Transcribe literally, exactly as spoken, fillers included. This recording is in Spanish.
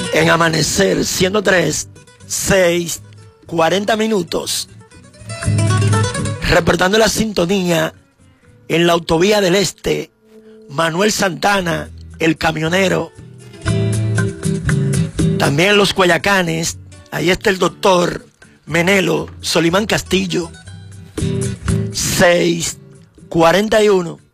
En Amanecer ciento tres, seis, cuarenta minutos. Reportando la sintonía en la autovía del Este, Manuel Santana, el camionero. También en Los Guayacanes, ahí está el doctor Menelo Solimán Castillo. seis, cuarenta y uno.